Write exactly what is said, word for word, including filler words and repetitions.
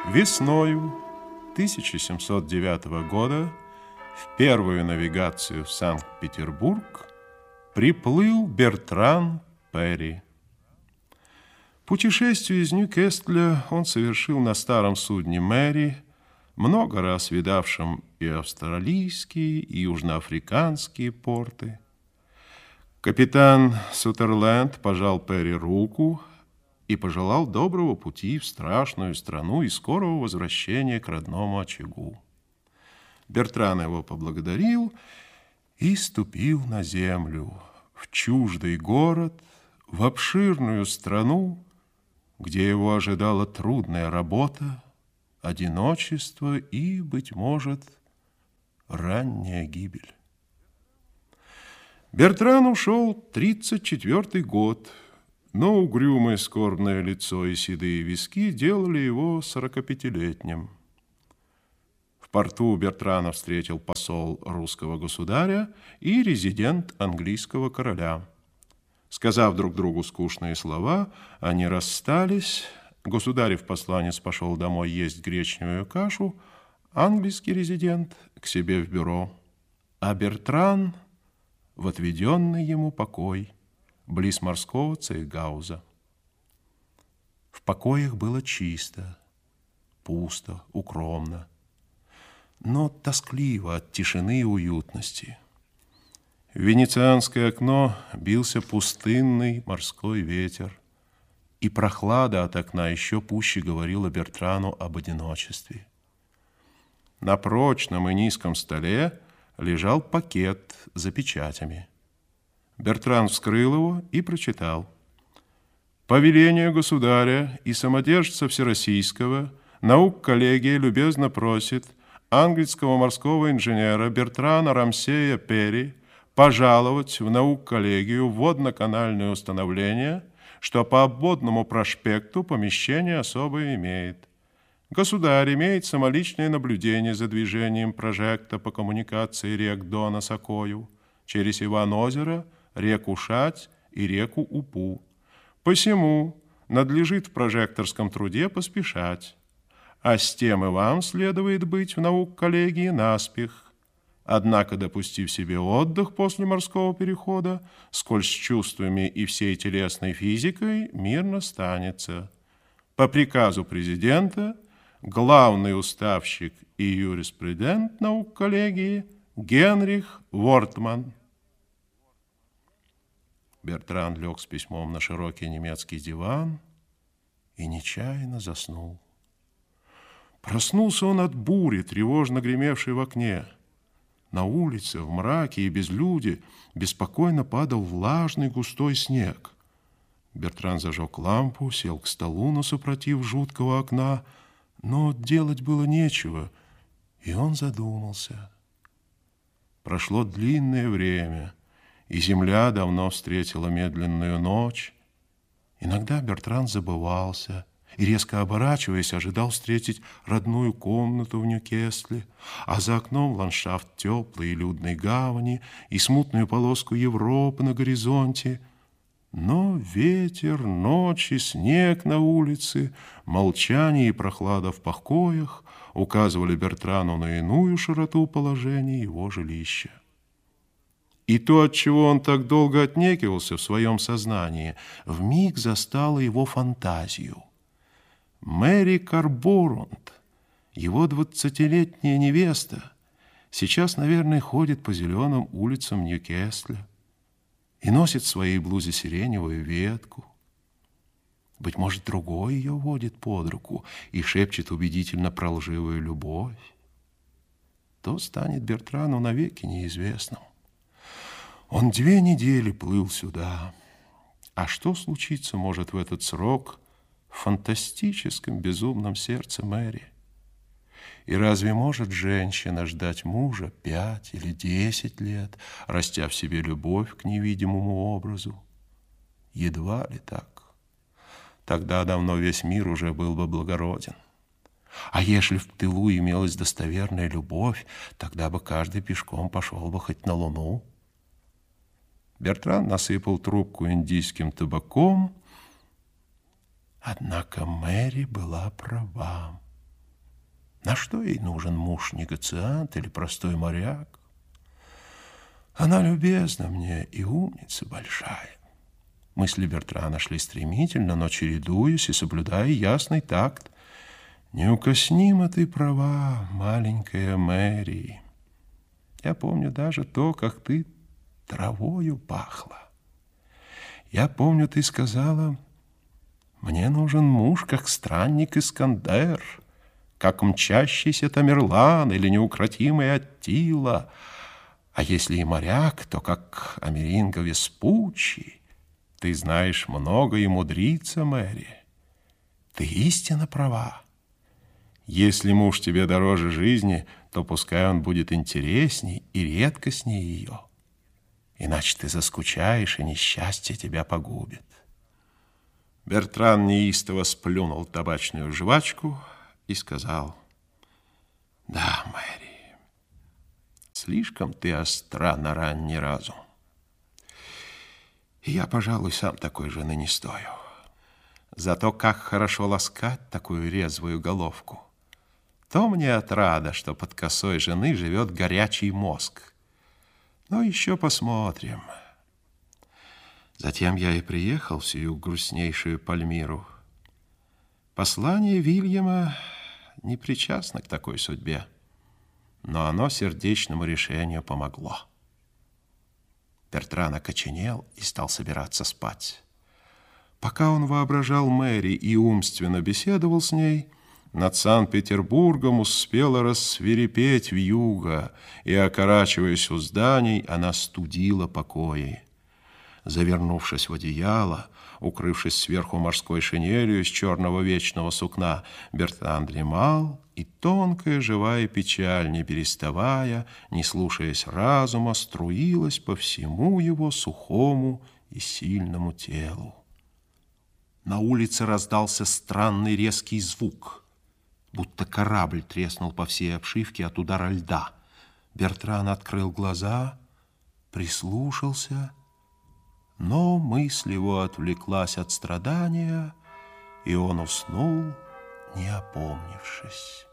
Весною тысяча семьсот девятого года в первую навигацию в Санкт-Петербург приплыл Бертран Перри. Путешествие из Ньюкасля он совершил на старом судне «Мэри», много раз видавшим и австралийские, и южноафриканские порты. Капитан Сутерленд пожал Перри руку и пожелал доброго пути в страшную страну и скорого возвращения к родному очагу. Бертран его поблагодарил и ступил на землю, в чуждый город, в обширную страну, где его ожидала трудная работа, одиночество и, быть может, ранняя гибель. Бертран ушел тридцать четвёртый год, но угрюмое скорбное лицо и седые виски делали его сорокапятилетним. В порту Бертрана встретил посол русского государя и резидент английского короля. Сказав друг другу скучные слова, они расстались. Государев посланец пошел домой есть гречневую кашу, английский резидент к себе в бюро, а Бертран в отведенный ему покой близ морского Цейгауза. В покоях было чисто, пусто, укромно, но тоскливо от тишины и уютности. В венецианское окно бился пустынный морской ветер, и прохлада от окна еще пуще говорила Бертрану об одиночестве. На прочном и низком столе лежал пакет за печатями. Бертран вскрыл его и прочитал. «По велению государя и самодержца Всероссийского наук-коллегия любезно просит английского морского инженера Бертрана Рамсея Перри пожаловать в наук-коллегию водно-канальное установление, что по обводному проспекту помещение особое имеет. Государь имеет самоличное наблюдение за движением прожекта по коммуникации рек Дона с Окою через Иван-озеро, реку Шать и реку Упу. Посему надлежит в прожекторском труде поспешать, а с тем и вам следует быть в наук-коллегии наспех. Однако, допустив себе отдых после морского перехода, сколь с чувствами и всей телесной физикой мирно станется. По приказу президента главный уставщик и юриспрудент наук-коллегии Генрих Вортман». Бертран лег с письмом на широкий немецкий диван и нечаянно заснул. Проснулся он от бури, тревожно гремевшей в окне. На улице, в мраке и безлюде беспокойно падал влажный густой снег. Бертран зажег лампу, сел к столу насупротив жуткого окна, но делать было нечего, и он задумался. Прошло длинное время, и земля давно встретила медленную ночь. Иногда Бертран забывался и, резко оборачиваясь, ожидал встретить родную комнату в Ньюкасле, а за окном ландшафт теплой и людной гавани и смутную полоску Европы на горизонте. Но ветер, ночь и снег на улице, молчание и прохлада в покоях указывали Бертрану на иную широту положения его жилища. И то, от чего он так долго отнекивался в своем сознании, вмиг застало его фантазию. Мэри Карборунд, его двадцатилетняя невеста, сейчас, наверное, ходит по зеленым улицам Ньюкасля и носит в своей блузе сиреневую ветку. Быть может, другой ее водит под руку и шепчет убедительно про лживую любовь. То станет Бертрану навеки неизвестным. Он две недели плыл сюда. А что случиться может в этот срок в фантастическом безумном сердце Мэри? И разве может женщина ждать мужа пять или десять лет, растя в себе любовь к невидимому образу? Едва ли так. Тогда давно весь мир уже был бы благороден. А если в тылу имелась достоверная любовь, тогда бы каждый пешком пошел бы хоть на Луну. Бертран насыпал трубку индийским табаком. Однако Мэри была права. На что ей нужен муж-негациант или простой моряк? Она любезна мне и умница большая. Мысли Бертрана шли стремительно, но чередуясь и соблюдая ясный такт. Неукоснимо ты права, маленькая Мэри. Я помню даже то, как ты травою пахла. Я помню, ты сказала, мне нужен муж, как странник Искандер, как мчащийся Тамерлан или неукротимый Аттила. А если и моряк, то как Америнго Веспуччи. Ты знаешь много и мудрица, Мэри. Ты истинно права. Если муж тебе дороже жизни, то пускай он будет интересней и редкостней ее. Иначе ты заскучаешь, и несчастье тебя погубит. Бертран неистово сплюнул табачную жвачку и сказал: да, Мэри, слишком ты остра на ранний разум. И я, пожалуй, сам такой жены не стою. Зато как хорошо ласкать такую резвую головку. То мне отрада, что под косой жены живет горячий мозг. Но еще посмотрим. Затем я и приехал в сию грустнейшую Пальмиру. Послание Вильяма не причастно к такой судьбе, но оно сердечному решению помогло. Бертран окоченел и стал собираться спать. Пока он воображал Мэри и умственно беседовал с ней, над Санкт-Петербургом успела рассвирепеть вьюга, и, окорачиваясь у зданий, она студила покои. Завернувшись в одеяло, укрывшись сверху морской шинелью из черного вечного сукна, Бертран дремал, и тонкая живая печаль, не переставая, не слушаясь разума, струилась по всему его сухому и сильному телу. На улице раздался странный резкий звук, будто корабль треснул по всей обшивке от удара льда. Бертран открыл глаза, прислушался, но мысль его отвлеклась от страдания, и он уснул, не опомнившись.